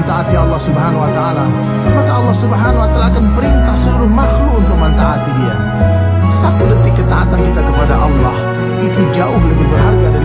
mentaati Allah Subhanahu wa taala, maka Allah Subhanahu wa taala akan perintah seluruh makhluk untuk mentaati Dia. Satu detik ketaatan kita kepada Allah itu jauh lebih berharga